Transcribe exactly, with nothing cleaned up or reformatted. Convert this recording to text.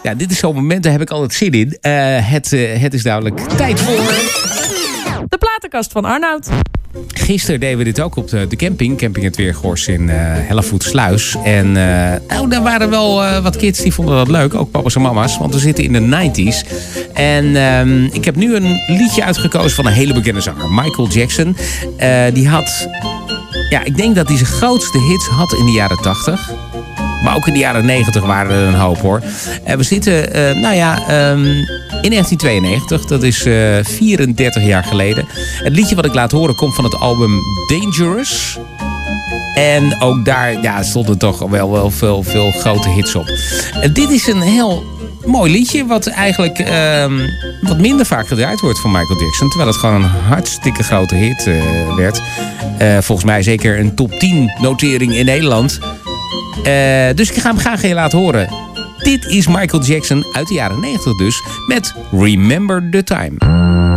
Ja, dit is zo'n moment, daar heb ik altijd zin in. Uh, het, uh, het is duidelijk tijd voor... De platenkast van Arnoud. Gisteren deden we dit ook op de, de camping. Camping Het Weergors in uh, Hellevoetsluis. En uh, nou, daar waren wel uh, wat kids die vonden dat leuk. Ook papa's en mama's. Want we zitten in de nineties. En uh, ik heb nu een liedje uitgekozen van een hele bekende zanger. Michael Jackson. Uh, die had... Ja, ik denk dat hij zijn grootste hits had in de jaren tachtig. Maar ook in de jaren negentig waren er een hoop, hoor. En we zitten, uh, nou ja, um, in negentien tweeënnegentig. Dat is uh, vierendertig jaar geleden. Het liedje wat ik laat horen komt van het album Dangerous. En ook daar ja, stonden toch wel, wel veel, veel grote hits op. En dit is een heel mooi liedje wat eigenlijk um, wat minder vaak gedraaid wordt van Michael Jackson. Terwijl het gewoon een hartstikke grote hit uh, werd. Uh, volgens mij zeker een top tien notering in Nederland. Uh, dus ik ga hem graag je laten horen. Dit is Michael Jackson uit de jaren negentig dus. Met Remember the Time.